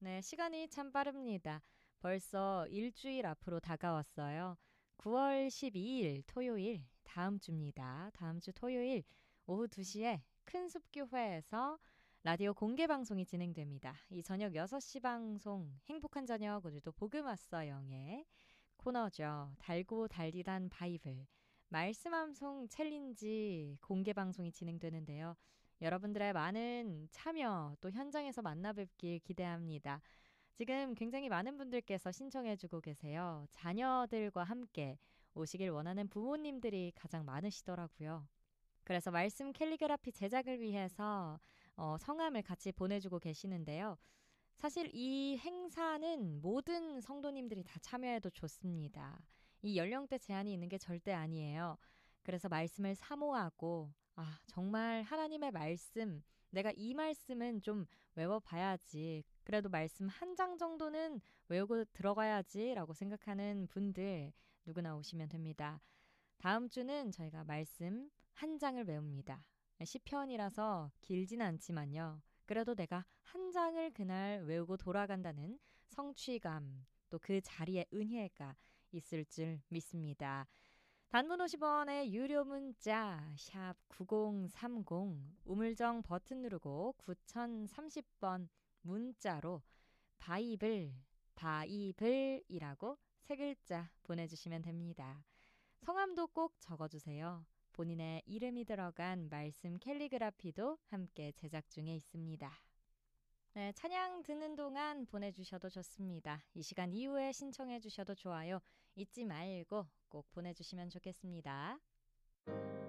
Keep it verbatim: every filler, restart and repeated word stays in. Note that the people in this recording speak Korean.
네, 시간이 참 빠릅니다. 벌써 일주일 앞으로 다가왔어요. 구월 십이일 토요일, 다음 주입니다. 다음 주 토요일 오후 두 시에 큰숲교회에서 라디오 공개 방송이 진행됩니다. 이 저녁 여섯 시 방송 행복한 저녁, 오늘도 복음 왔어 영의 코너죠. 달고 달디단 바이블 말씀 암송 챌린지 공개 방송이 진행되는데요. 여러분들의 많은 참여 또 현장에서 만나 뵙길 기대합니다. 지금 굉장히 많은 분들께서 신청해주고 계세요. 자녀들과 함께 오시길 원하는 부모님들이 가장 많으시더라고요. 그래서 말씀 캘리그라피 제작을 위해서 어, 성함을 같이 보내주고 계시는데요. 사실 이 행사는 모든 성도님들이 다 참여해도 좋습니다. 이 연령대 제한이 있는 게 절대 아니에요. 그래서 말씀을 사모하고 아, 정말 하나님의 말씀, 내가 이 말씀은 좀 외워봐야지. 그래도 말씀 한 장 정도는 외우고 들어가야지라고 생각하는 분들 누구나 오시면 됩니다. 다음 주는 저희가 말씀 한 장을 외웁니다. 시편이라서 길진 않지만요. 그래도 내가 한 장을 그날 외우고 돌아간다는 성취감, 또 그 자리에 은혜가 있을 줄 믿습니다. 단문 오십 원의 유료 문자 샵 구공삼공 우물정 버튼 누르고 구공삼공 번 문자로 바이블, 바이블이라고 세 글자 보내주시면 됩니다. 성함도 꼭 적어주세요. 본인의 이름이 들어간 말씀 캘리그라피도 함께 제작 중에 있습니다. 네, 찬양 듣는 동안 보내주셔도 좋습니다. 이 시간 이후에 신청해 주셔도 좋아요. 잊지 말고 꼭 보내주시면 좋겠습니다.